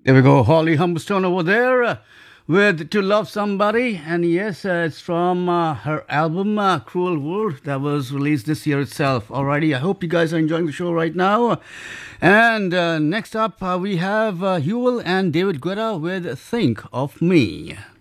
There we go, Holly Humberstone over there with To Love Somebody. And yes, it's from her album Cruel World that was released this year itself. Alrighty, I hope you guys are enjoying the show right now. And next up, we have Hewell and David Guetta with Think of Me.